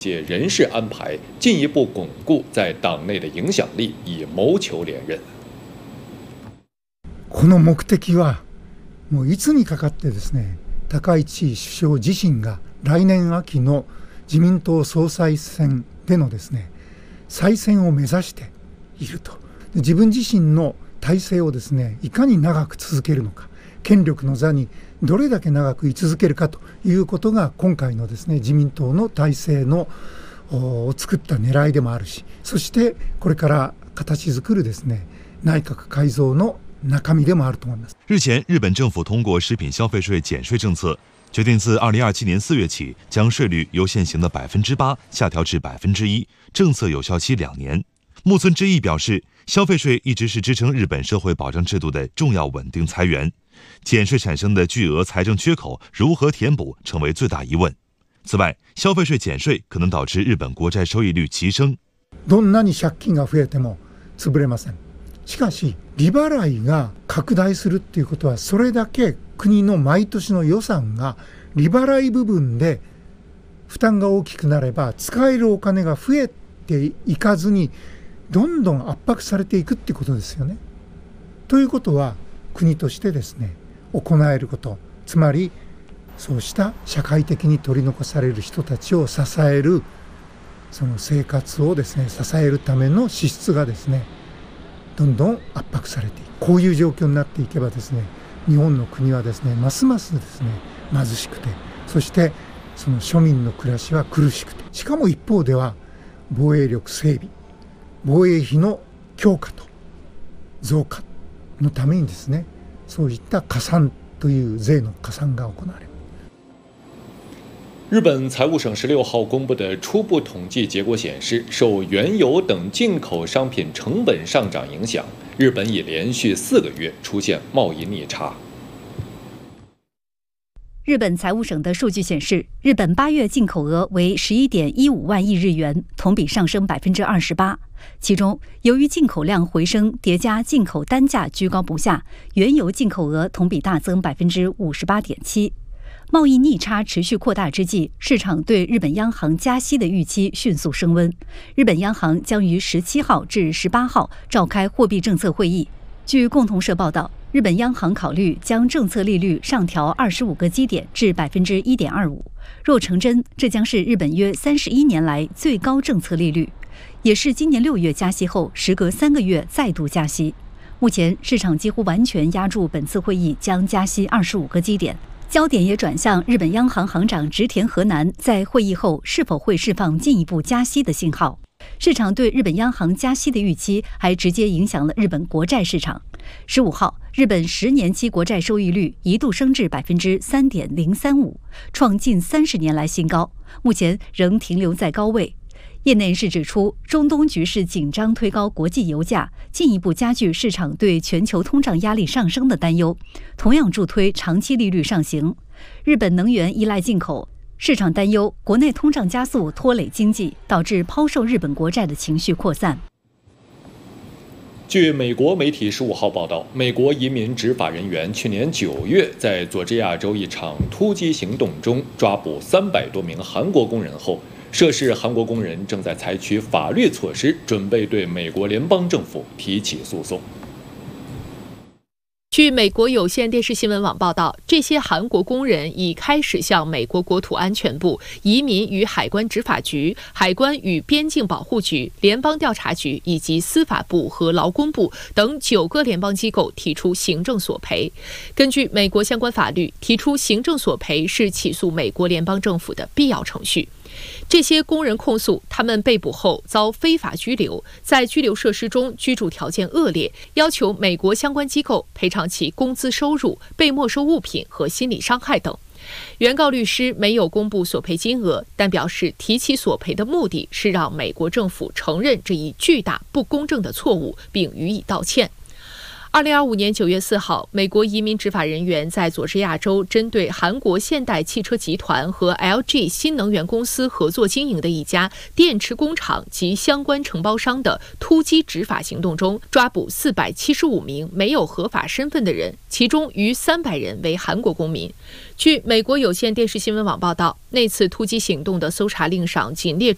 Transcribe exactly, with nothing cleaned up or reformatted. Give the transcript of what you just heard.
借人事安排，进一步巩固在党内的影响力，以谋求连任。 この目的はもういつにかかってですね、高市首相自身が来年秋の自民党総裁選でのですね再選を目指していると。自分自身の体制をですねいかに長く続けるのか、権力の座にどれだけ長く居続けるかということが今回のですね自民党の体制のを作った狙いでもあるし、そしてこれから形作るですね内閣改造の中身でもあると思います。 日前，日本政府通过食品消费税减税政策，决定自二零二七年四月起，将税率由现行的百分之八下调至百分之一，政策有效期两年。木村之一表示，消费税一直是支撑日本社会保障制度的重要稳定财源，减税产生的巨额财政缺口如何填补，成为最大疑问。此外，消费税减税可能导致日本国债收益率急升。 どんなに借金が増えても潰れません。しかし利払いが拡大するっていうことは、それだけ国の毎年の予算が利払い部分で負担が大きくなれば、使えるお金が増えていかずにどんどん圧迫されていくっていうことですよね。ということは国としてですね行えること、つまりそうした社会的に取り残される人たちを支える、その生活をですね支えるための支出がですねどんどん圧迫されていく。こういう状況になっていけばですね、日本の国はですねますますですね貧しくて、そしてその庶民の暮らしは苦しくて、しかも一方では防衛力整備、防衛費の強化と増加のためにですね、そういった加算という税の加算が行われる。 日本财务省十六号公布的初步统计结果显示，受原油等进口商品成本上涨影响，日本已连续四个月出现贸易逆差。 日本财务省的数据显示，日本八月进口额为十一点一五万亿日元，同比上升百分之二十八。其中，由于进口量回升，叠加进口单价居高不下，原油进口额同比大增百分之五十八点七。贸易逆差持续扩大之际，市场对日本央行加息的预期迅速升温。日本央行将于十七号至十八号召开货币政策会议。据共同社报道，日本央行考虑将政策利率上调二十五个基点至百分之一点二五。若成真，这将是日本约三十一年来最高政策利率，也是今年六月加息后时隔三个月再度加息。目前市场几乎完全押注本次会议将加息二十五个基点。焦点也转向日本央行行长植田和男在会议后是否会释放进一步加息的信号。市场对日本央行加息的预期还直接影响了日本国债市场。十五号，日本十年期国债收益率一度升至百分之三点零三五，创近三十年来新高，目前仍停留在高位。业内人士指出，中东局势紧张推高国际油价，进一步加剧市场对全球通胀压力上升的担忧，同样助推长期利率上行。日本能源依赖进口，市场担忧国内通胀加速拖累经济，导致抛售日本国债的情绪扩散。 据美国媒体十五号报道，美国移民执法人员去年九月在佐治亚州一场突击行动中抓捕三百多名韩国工人后，涉事韩国工人正在采取法律措施，准备对美国联邦政府提起诉讼。 据美国有线电视新闻网报道，这些韩国工人已开始向美国国土安全部、移民与海关执法局、海关与边境保护局、联邦调查局以及司法部和劳工部等九个联邦机构提出行政索赔。根据美国相关法律，提出行政索赔是起诉美国联邦政府的必要程序。这些工人控诉，他们被捕后遭非法拘留，在拘留设施中居住条件恶劣，要求美国相关机构赔偿其工资收入、被没收物品和心理伤害等。原告律师没有公布索赔金额，但表示提起索赔的目的是让美国政府承认这一巨大不公正的错误，并予以道歉。二零二五年九月四号，美国移民执法人员在佐治亚州针对韩国现代汽车集团和 L G 新能源公司合作经营的一家电池工厂及相关承包商的突击执法行动中，抓捕四百七十五名没有合法身份的人，其中逾三百人为韩国公民。据美国有线电视新闻网报道，那次突击行动的搜查令上仅列出